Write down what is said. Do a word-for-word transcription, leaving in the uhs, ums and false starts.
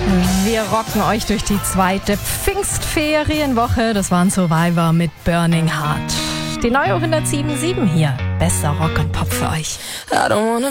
Wir rocken euch durch die zweite Pfingstferienwoche. Das waren Survivor mit Burning Heart. Die neue hundertsieben Komma sieben hier. Bester Rock und Pop für euch.